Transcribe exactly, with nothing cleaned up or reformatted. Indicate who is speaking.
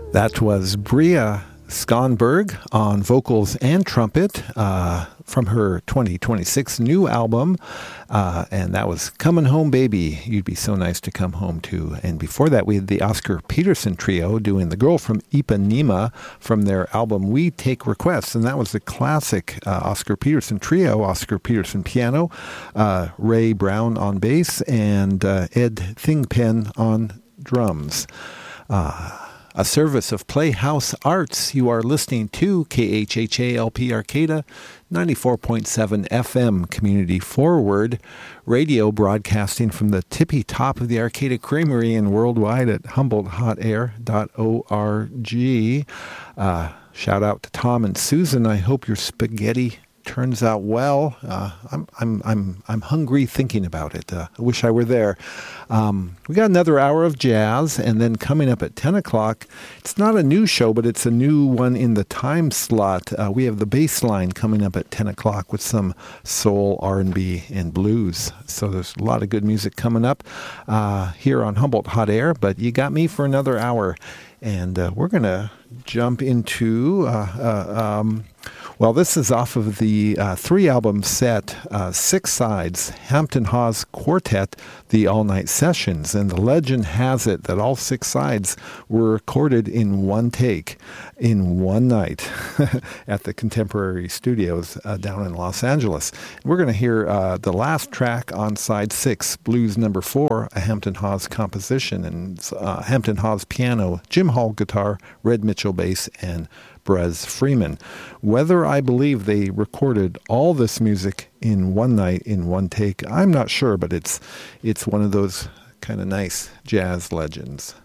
Speaker 1: That was Bria Skonberg on vocals and trumpet uh, from her twenty twenty-six new album, uh, and that was Coming Home Baby, You'd Be So Nice to Come Home To. And before that, we had the Oscar Peterson Trio doing The Girl from Ipanema from their album We Take Requests, and that was the classic uh, Oscar Peterson Trio, Oscar Peterson piano, uh, Ray Brown on bass, and uh, Ed Thingpen on drums. Uh, A service of Playhouse Arts. You are listening to K H H A L P Arcata, ninety-four point seven F M Community Forward radio, broadcasting from the tippy top of the Arcata Creamery and worldwide at humboldt hot air dot org. Uh, shout out to Tom and Susan. I hope your spaghetti turns out well. Uh, I'm I'm I'm I'm hungry thinking about it. Uh, I wish I were there. Um, we got another hour of jazz, and then coming up at ten o'clock, it's not a new show, but it's a new one in the time slot. Uh, we have the Bassline coming up at ten o'clock with some soul, R and B, and blues. So there's a lot of good music coming up uh, here on Humboldt Hot Air, but you got me for another hour. And uh, we're going to jump into, uh, uh, um, well, this is off of the uh, three-album set, uh, Six Sides, Hampton Hawes Quartet, the all-night sessions. And the legend has it that all six sides were recorded in one take, in one night, at the Contemporary Studios uh, down in Los Angeles. We're going to hear uh, the last track on side six, Blues Number Four, a Hampton Hawes composition, and uh, Hampton Hawes piano, Jim Hall guitar, Red Mitchell bass, and Brez Freeman. Whether I believe they recorded all this music in one night, in one take, I'm not sure, but it's it's one of those kind of nice jazz legends.